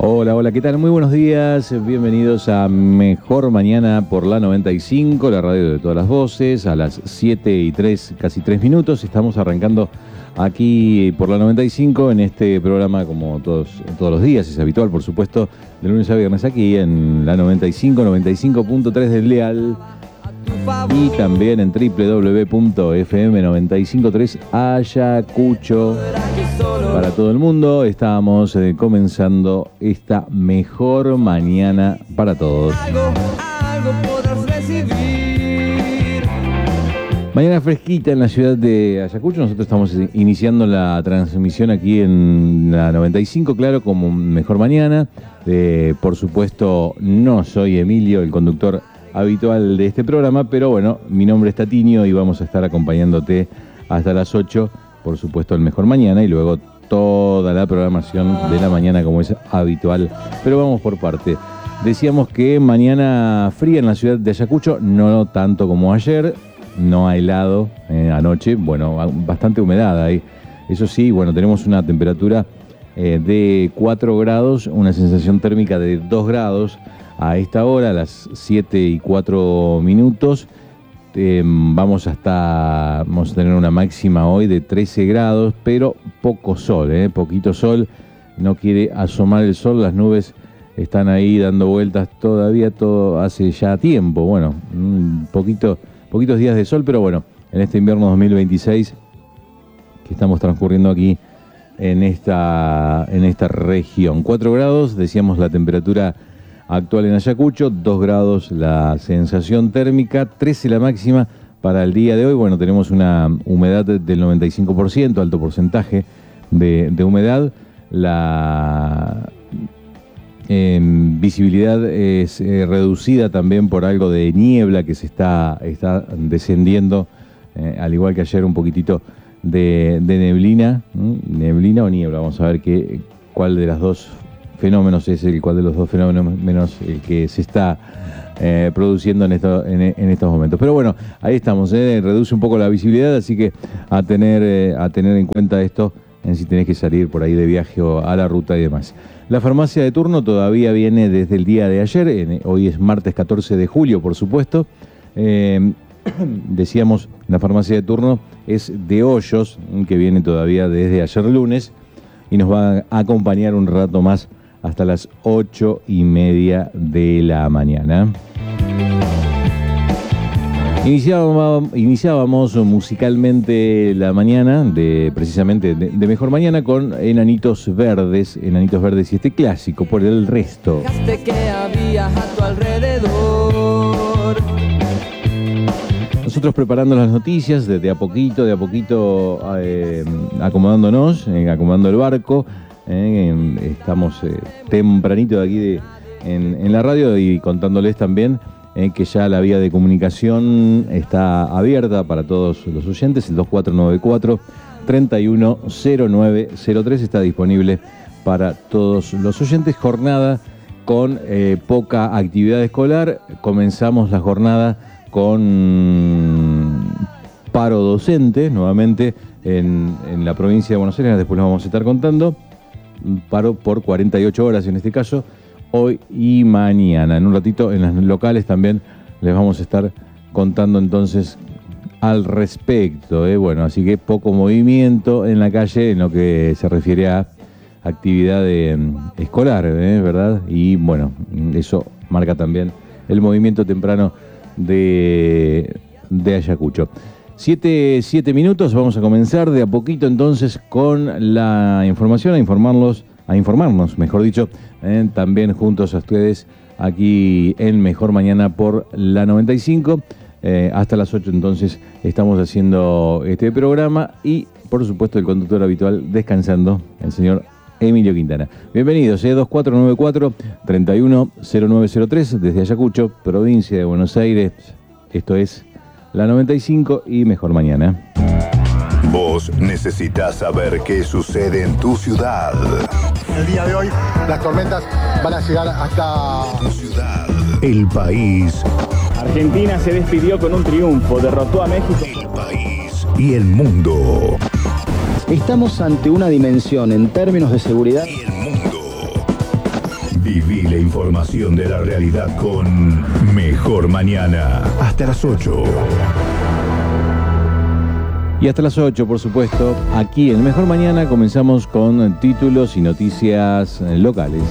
Hola, hola, ¿qué tal? Muy buenos días, bienvenidos a Mejor Mañana por la 95, la radio de todas las voces, a las 7:03, casi 3 minutos. Estamos arrancando aquí por la 95 en este programa como todos los días, es habitual, por supuesto, de lunes a viernes aquí en la 95, 95.3 del Leal y también en www.fm953 Ayacucho. Para todo el mundo, estábamos comenzando esta mejor mañana para todos. Mañana fresquita en la ciudad de Ayacucho. Nosotros estamos iniciando la transmisión aquí en la 95, claro, como Mejor Mañana. Por supuesto, no soy Emilio, el conductor habitual de este programa, pero bueno, mi nombre es Tatinio y vamos a estar acompañándote hasta las 8, por supuesto, el Mejor Mañana y luego toda la programación de la mañana como es habitual, pero vamos por parte. Decíamos que mañana fría en la ciudad de Ayacucho, no tanto como ayer, no ha helado anoche, bueno, bastante humedad ahí. Eso sí, bueno, tenemos una temperatura de 4 grados, una sensación térmica de 2 grados a esta hora, a las 7:04. Vamos a tener una máxima hoy de 13 grados, pero poco sol, poquito sol, no quiere asomar el sol, las nubes están ahí dando vueltas todavía, todo hace ya tiempo, bueno, poquitos días de sol, pero bueno, en este invierno 2026 que estamos transcurriendo aquí en esta región. 4 grados, decíamos la temperatura actual en Ayacucho, 2 grados la sensación térmica, 13 la máxima para el día de hoy. Bueno, tenemos una humedad del 95%, alto porcentaje de humedad. La visibilidad es reducida también por algo de niebla que se está descendiendo, al igual que ayer un poquitito de neblina. ¿Neblina o niebla? Vamos a ver cuál de las dos fenómenos es cuál de los dos fenómenos menos el que se está produciendo en estos momentos. Pero bueno, ahí estamos, reduce un poco la visibilidad, así que a tener en cuenta esto en si tenés que salir por ahí de viaje o a la ruta y demás. La farmacia de turno todavía viene desde el día de ayer, hoy es martes 14 de julio, por supuesto. Decíamos, la farmacia de turno es de Hoyos, que viene todavía desde ayer lunes y nos va a acompañar un rato más hasta las 8:30 de la mañana. Iniciábamos musicalmente la mañana precisamente de Mejor Mañana con Enanitos Verdes y este clásico, Por el Resto. Que había a tu alrededor. Nosotros preparando las noticias de a poquito, acomodándonos, acomodando el barco. Estamos tempranito de aquí en la radio y contándoles también que ya la vía de comunicación está abierta para todos los oyentes. El 2494-310903 está disponible para todos los oyentes. Jornada con poca actividad escolar. Comenzamos la jornada con paro docente nuevamente en la provincia de Buenos Aires. Después lo vamos a estar contando. Paro por 48 horas en este caso, hoy y mañana. En un ratito en las locales también les vamos a estar contando entonces al respecto. Bueno, así que poco movimiento en la calle en lo que se refiere a actividad escolar, ¿verdad? Y bueno, eso marca también el movimiento temprano de Ayacucho. 7 minutos, vamos a comenzar de a poquito entonces con la información, a informarnos, mejor dicho, también juntos a ustedes aquí en Mejor Mañana por la 95. Hasta las 8 entonces estamos haciendo este programa y por supuesto el conductor habitual descansando, el señor Emilio Quintana. Bienvenidos, 2494-310903 desde Ayacucho, provincia de Buenos Aires. Esto es la 95 y Mejor Mañana. Vos necesitas saber qué sucede en tu ciudad. El día de hoy las tormentas van a llegar hasta tu ciudad, el país. Argentina se despidió con un triunfo, derrotó a México. El país y el mundo. Estamos ante una dimensión en términos de seguridad. Y el mundo. Viví la información de la realidad con Mejor Mañana. Hasta las 8. Y hasta las 8, por supuesto, aquí en Mejor Mañana comenzamos con títulos y noticias locales.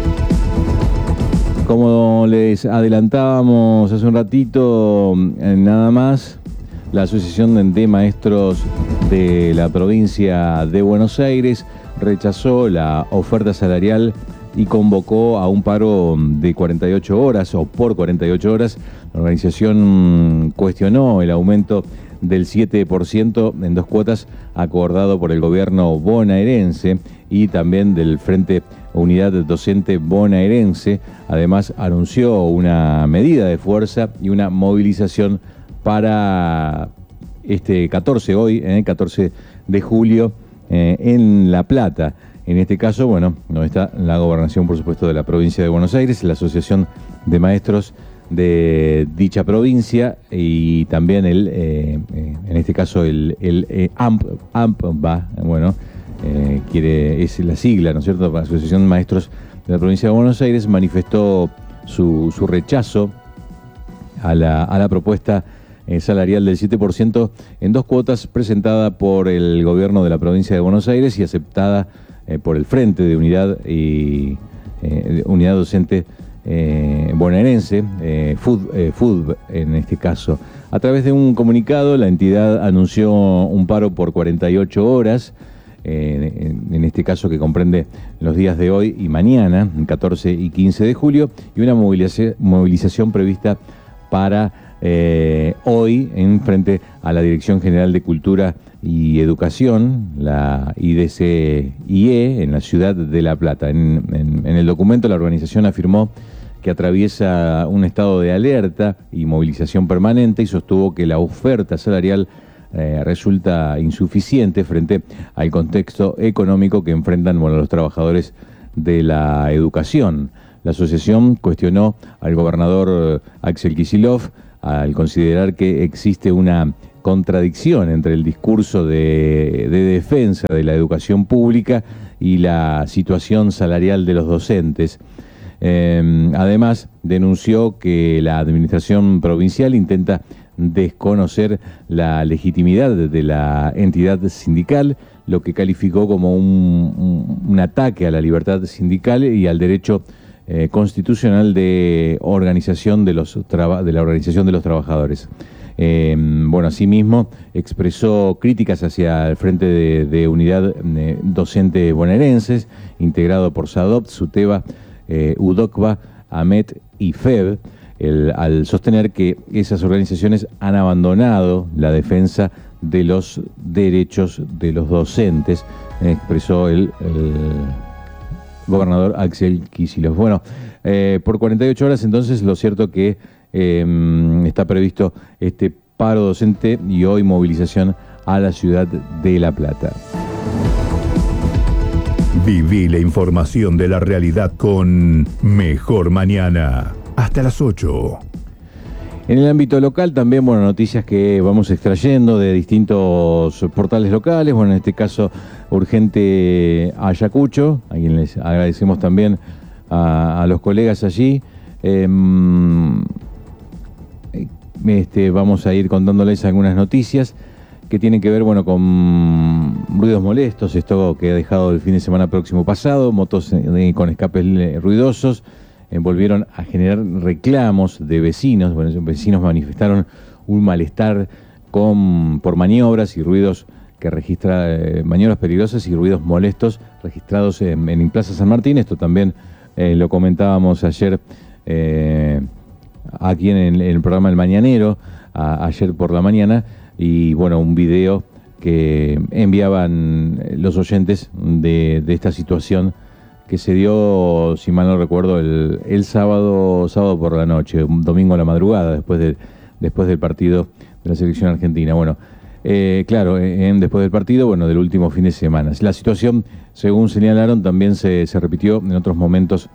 Como les adelantábamos hace un ratito, nada más, la Asociación de Maestros de la provincia de Buenos Aires rechazó la oferta salarial y convocó a un paro de 48 horas o por 48 horas. La organización cuestionó el aumento del 7% en 2 cuotas acordado por el gobierno bonaerense y también del Frente Unidad Docente Bonaerense. Además, anunció una medida de fuerza y una movilización para este 14 de julio en La Plata. En este caso, bueno, no está la gobernación, por supuesto, de la provincia de Buenos Aires, la Asociación de Maestros de dicha provincia y también en este caso el AMPBA, bueno, es la sigla, ¿no es cierto?, la Asociación de Maestros de la provincia de Buenos Aires, manifestó su rechazo a la propuesta salarial del 7% en 2 cuotas presentada por el gobierno de la provincia de Buenos Aires y aceptada por el Frente de Unidad y Unidad Docente bonaerense, FUD en este caso. A través de un comunicado, la entidad anunció un paro por 48 horas, en este caso que comprende los días de hoy y mañana, 14 y 15 de julio, y una movilización prevista para hoy en frente a la Dirección General de Cultura y Educación, la IDCIE, en la ciudad de La Plata. En el documento la organización afirmó que atraviesa un estado de alerta y movilización permanente y sostuvo que la oferta salarial resulta insuficiente frente al contexto económico que enfrentan los trabajadores de la educación. La asociación cuestionó al gobernador Axel Kicillof al considerar que existe una contradicción entre el discurso de defensa de la educación pública y la situación salarial de los docentes. Además, denunció que la administración provincial intenta desconocer la legitimidad de la entidad sindical, lo que calificó como un ataque a la libertad sindical y al derecho constitucional de organización de la organización de los trabajadores. Bueno, asimismo expresó críticas hacia el Frente de Unidad Docente Bonaerenses, integrado por SADOP, SUTEBA, UDOCBA, AMET y FEB, al sostener que esas organizaciones han abandonado la defensa de los derechos de los docentes, expresó el gobernador Axel Kicillof. Bueno, por 48 horas entonces lo cierto que está previsto este paro docente y hoy movilización a la ciudad de La Plata. Viví la información de la realidad con Mejor Mañana. Hasta las 8. En el ámbito local también, bueno, noticias que vamos extrayendo de distintos portales locales. Bueno, en este caso, urgente Ayacucho, a quien les agradecemos también a los colegas allí. Vamos a ir contándoles algunas noticias que tienen que ver, bueno, con ruidos molestos, esto que ha dejado el fin de semana próximo pasado, motos con escapes ruidosos, volvieron a generar reclamos de vecinos. Bueno, esos vecinos manifestaron un malestar por maniobras y ruidos que maniobras peligrosas y ruidos molestos registrados en Plaza San Martín. Esto también lo comentábamos ayer aquí en el programa El Mañanero, ayer por la mañana. Y bueno, un video que enviaban los oyentes de esta situación que se dio, si mal no recuerdo, el sábado por la noche, un domingo a la madrugada, después del partido de la selección argentina. Bueno, claro, después del partido, bueno, del último fin de semana. La situación, según señalaron, también se repitió en otros momentos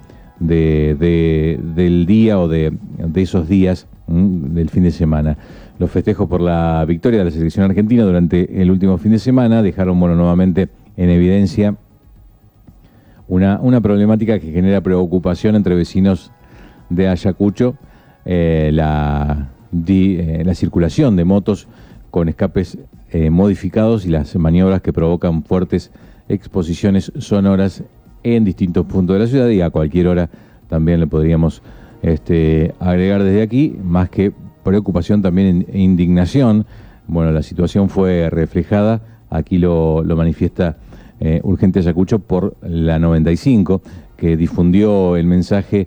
del día o de esos días del fin de semana. Los festejos por la victoria de la selección argentina durante el último fin de semana dejaron, bueno, nuevamente en evidencia una problemática que genera preocupación entre vecinos de Ayacucho, la circulación de motos con escapes modificados y las maniobras que provocan fuertes exposiciones sonoras en distintos puntos de la ciudad, y a cualquier hora también le podríamos agregar desde aquí, más que preocupación también indignación. Bueno, la situación fue reflejada, aquí lo manifiesta Urgente Ayacucho por la 95, que difundió el mensaje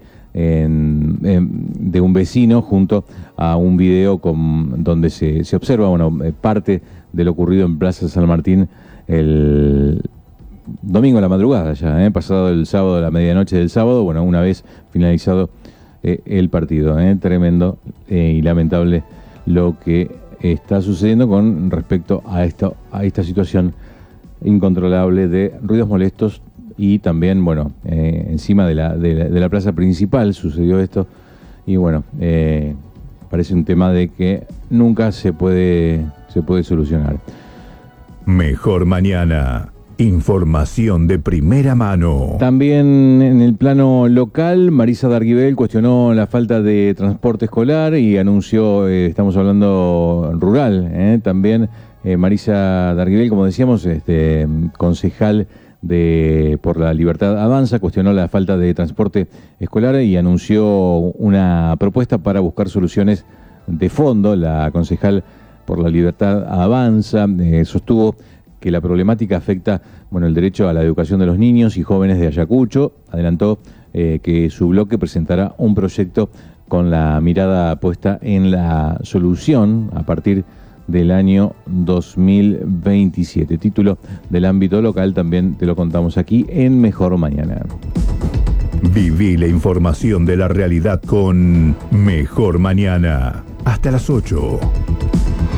de un vecino junto a un video donde se observa parte de lo ocurrido en Plaza San Martín el domingo a la madrugada, ya pasado el sábado, a la medianoche del sábado, una vez finalizado el partido. Tremendo y lamentable lo que está sucediendo con respecto a esta situación incontrolable de ruidos molestos. Y también, encima de la plaza principal sucedió esto. Y parece un tema de que nunca se puede solucionar. Mejor Mañana. Información de primera mano. También en el plano local, Marisa Darguibel cuestionó la falta de transporte escolar y anunció, estamos hablando rural, también Marisa Darguibel, como decíamos, concejal por la Libertad Avanza, cuestionó la falta de transporte escolar y anunció una propuesta para buscar soluciones de fondo. La concejal por la Libertad Avanza sostuvo que la problemática afecta el derecho a la educación de los niños y jóvenes de Ayacucho. Adelantó que su bloque presentará un proyecto con la mirada puesta en la solución a partir del año 2027. Título del ámbito local, también te lo contamos aquí en Mejor Mañana. Viví la información de la realidad con Mejor Mañana. Hasta las 8.